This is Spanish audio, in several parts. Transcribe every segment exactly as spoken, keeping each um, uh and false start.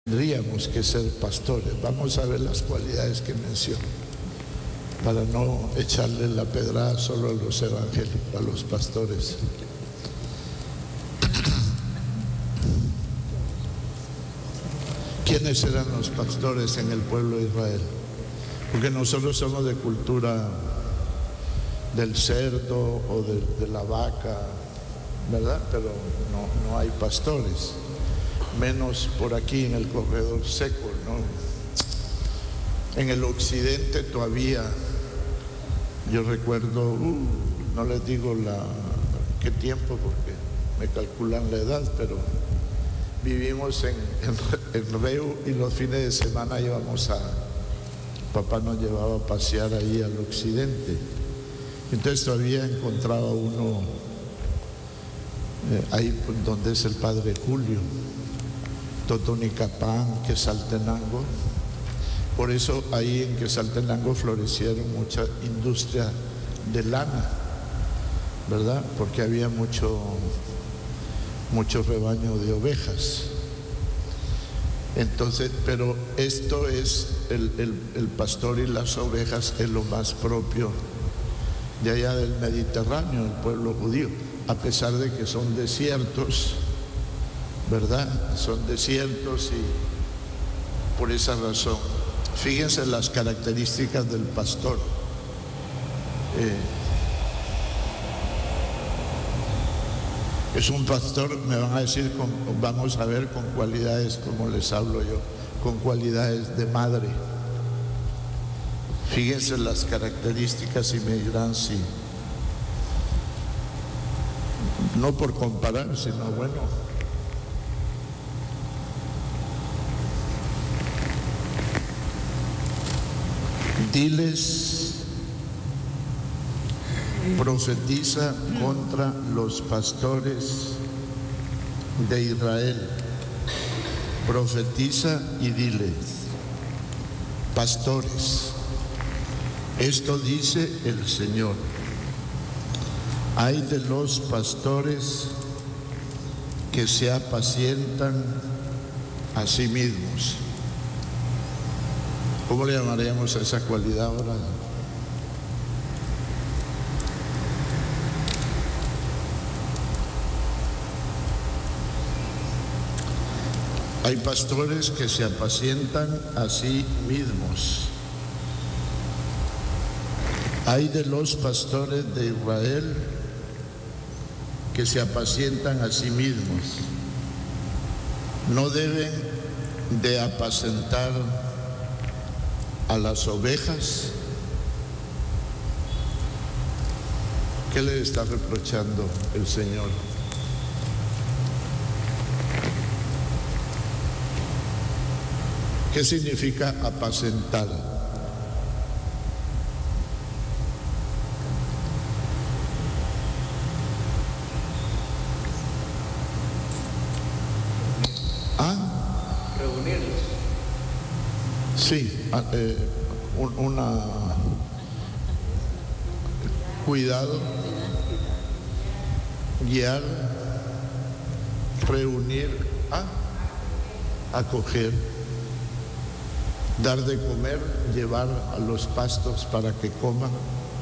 tendríamos que ser pastores. Vamos a ver las cualidades que menciona, para no echarle la pedrada solo a los evangélicos, a los pastores. ¿Quiénes eran los pastores en el pueblo de Israel? Porque nosotros somos de cultura del cerdo o de, de la vaca, ¿verdad? Pero no, no hay pastores, menos por aquí en el corredor seco, ¿no? En el occidente todavía, yo recuerdo, uh, no les digo la, qué tiempo porque me calculan la edad, pero vivimos en, en, en Reu y los fines de semana íbamos a, papá nos llevaba a pasear ahí al occidente. Entonces todavía encontraba uno eh, ahí donde es el padre Julio, Totonicapán, Quesaltenango. Por eso ahí en Quesaltenango florecieron mucha industria de lana, ¿verdad? Porque había mucho, mucho rebaño de ovejas. Entonces, pero esto es, el, el, el pastor y las ovejas es lo más propio de allá del Mediterráneo, el pueblo judío, a pesar de que son desiertos, ¿verdad? Son desiertos y por esa razón, fíjense las características del pastor. Eh, es un pastor, me van a decir, con, vamos a ver con cualidades, como les hablo yo, con cualidades de madre. Fíjense las características y me dirán si, no por comparar, sino bueno, diles, profetiza contra los pastores de Israel, profetiza y diles, pastores, esto dice el Señor: hay de los pastores que se apacientan a sí mismos. ¿Cómo le llamaríamos a esa cualidad ahora? Hay pastores que se apacientan a sí mismos. Hay de los pastores de Israel que se apacientan a sí mismos. No deben de apacentar a las ovejas. ¿Qué le está reprochando el Señor? ¿Qué significa apacentar? Sí, eh, un, una cuidado, guiar, reunir, ah, acoger, dar de comer, llevar a los pastos para que coman.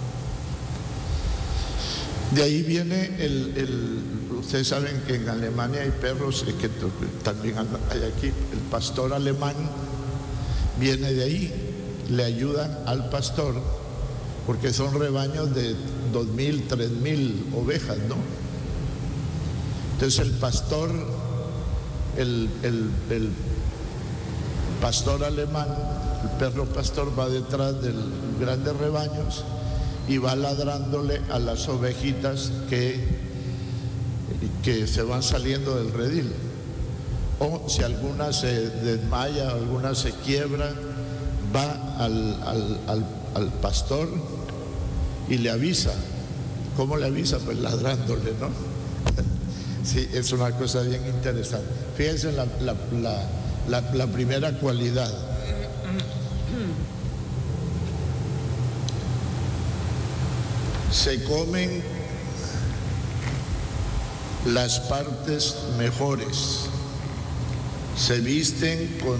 De ahí viene el, el ustedes saben que en Alemania hay perros y que también hay aquí, el pastor alemán viene de ahí, le ayudan al pastor, porque son rebaños de dos mil, tres mil ovejas, ¿no? Entonces el pastor, el, el, el pastor alemán, el perro pastor va detrás de los grandes rebaños y va ladrándole a las ovejitas que, que se van saliendo del redil. O si alguna se desmaya, alguna se quiebra, va al, al, al, al pastor y le avisa. ¿Cómo le avisa? Pues ladrándole, ¿no? Sí, es una cosa bien interesante. Fíjense la, la, la, la, la primera cualidad. Se comen las partes mejores. se visten con